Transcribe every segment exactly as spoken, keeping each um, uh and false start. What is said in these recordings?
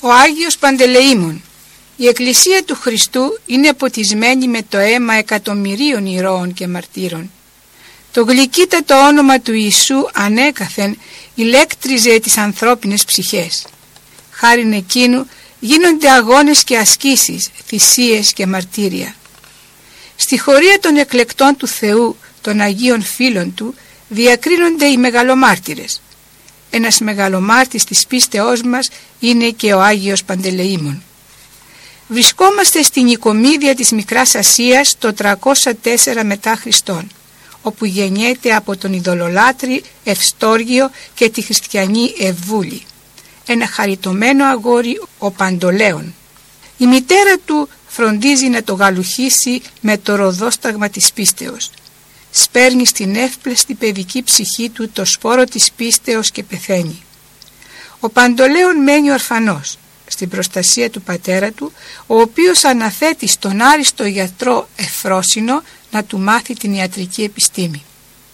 Ο Άγιος Παντελεήμων. Η Εκκλησία του Χριστού είναι ποτισμένη με το αίμα εκατομμυρίων ηρώων και μαρτύρων. Το γλυκύτατο όνομα του Ιησού ανέκαθεν ηλέκτριζε τις ανθρώπινες ψυχές. Χάριν εκείνου γίνονται αγώνες και ασκήσεις, θυσίες και μαρτύρια. Στη χωρία των εκλεκτών του Θεού, των Αγίων φίλων του, διακρίνονται οι μεγαλομάρτυρες. Ένας μεγαλομάρτης της πίστεώς μας είναι και ο Άγιος Παντελεήμων. Βρισκόμαστε στην οικομίδια της Μικράς Ασίας το τριακόσια τέσσερα μετά Χριστόν, όπου γεννιέται από τον ειδωλολάτρη Ευστόργιο και τη χριστιανή Ευβούλη, ένα χαριτωμένο αγόρι, ο Παντολέων. Η μητέρα του φροντίζει να το γαλουχίσει με το ροδόσταγμα της πίστεως. Σπέρνει στην εύπλεστη παιδική ψυχή του το σπόρο της πίστεως και πεθαίνει. Ο Παντολέων μένει ορφανός στην προστασία του πατέρα του, ο οποίος αναθέτει στον άριστο γιατρό Εφρόσινο να του μάθει την ιατρική επιστήμη.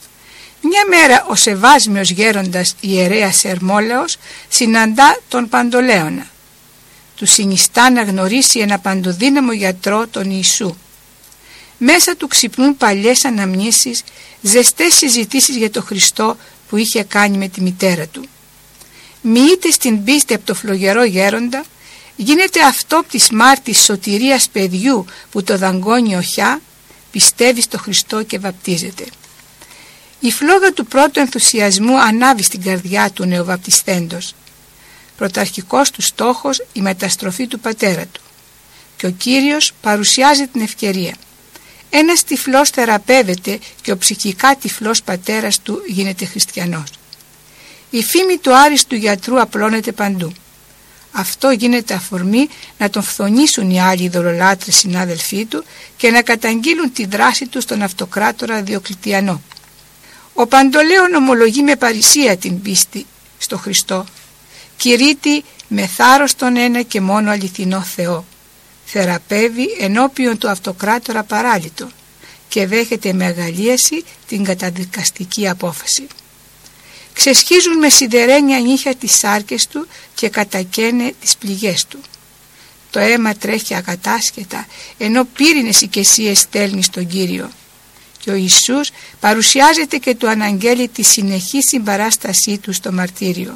Μια μέρα ο σεβάσμιος γέροντας ιερέας Ερμόλαος συναντά τον Παντολέωνα. Του συνιστά να γνωρίσει ένα παντοδύναμο γιατρό, τον Ιησού. Μέσα του ξυπνούν παλιές αναμνήσεις, ζεστές συζητήσεις για τον Χριστό που είχε κάνει με τη μητέρα του. Μοιείται στην πίστη από το φλογερό γέροντα, γίνεται αυτόπτης μάρτης σωτηρίας παιδιού που το δαγκώνει οχιά, πιστεύει στο Χριστό και βαπτίζεται. Η φλόγα του πρώτου ενθουσιασμού ανάβει στην καρδιά του νεοβαπτισθέντος. Πρωταρχικός του στόχος η μεταστροφή του πατέρα του. Και ο Κύριος παρουσιάζει την ευκαιρία. Ένας τυφλός θεραπεύεται και ο ψυχικά τυφλός πατέρας του γίνεται χριστιανός. Η φήμη του άριστου γιατρού απλώνεται παντού. Αυτό γίνεται αφορμή να τον φθονήσουν οι άλλοι ειδωλολάτρες συνάδελφοί του και να καταγγείλουν τη δράση του στον αυτοκράτορα Διοκλητιανό. Ο Παντολέων ομολογεί με παρησία την πίστη στο Χριστό. Κηρύττει με θάρρος τον ένα και μόνο αληθινό Θεό. Θεραπεύει ενώπιον του αυτοκράτορα παράλυτο και δέχεται με αγαλίαση την καταδικαστική απόφαση. Ξεσχίζουν με σιδερένια νύχια τις σάρκες του και κατακαίνε τις πληγές του. Το αίμα τρέχει ακατάσχετα, ενώ πύρινες οικεσίες στέλνει στον Κύριο. Και ο Ιησούς παρουσιάζεται και του αναγγέλει τη συνεχή συμπαράστασή του στο μαρτύριο.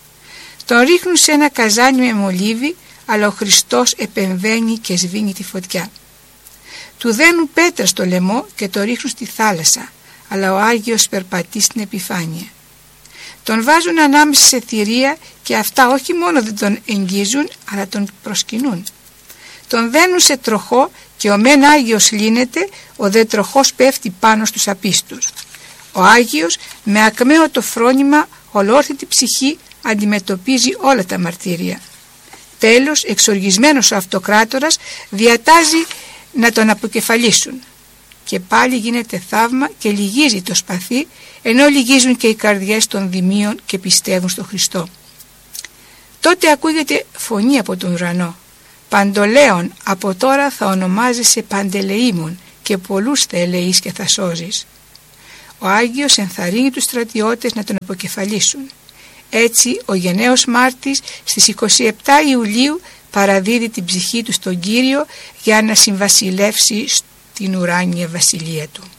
Τον ρίχνουν σε ένα καζάνι με μολύβι, αλλά ο Χριστός επεμβαίνει και σβήνει τη φωτιά. Του δένουν πέτρα στο λαιμό και το ρίχνουν στη θάλασσα, αλλά ο Άγιος περπατεί στην επιφάνεια. Τον βάζουν ανάμεσα σε θηρία και αυτά όχι μόνο δεν τον εγγίζουν, αλλά τον προσκυνούν. Τον δένουν σε τροχό και ο μεν Άγιος λύνεται, ο δε τροχός πέφτει πάνω στους απίστους. Ο Άγιος με ακμαίο το φρόνημα ολόρθητη ψυχή αντιμετωπίζει όλα τα μαρτύρια. Τέλος, εξοργισμένος ο αυτοκράτορας διατάζει να τον αποκεφαλίσουν. Και πάλι γίνεται θαύμα και λυγίζει το σπαθί, ενώ λυγίζουν και οι καρδιές των δημίων και πιστεύουν στον Χριστό. Τότε ακούγεται φωνή από τον ουρανό. Παντολέων, από τώρα θα ονομάζεσαι Παντελεήμων και πολλούς θα ελεείς και θα σώζεις. Ο Άγιος ενθαρρύνει τους στρατιώτες να τον αποκεφαλίσουν. Έτσι ο γενναίος μάρτης στις είκοσι επτά Ιουλίου παραδίδει την ψυχή του στον Κύριο για να συμβασιλεύσει στην ουράνια βασιλεία του.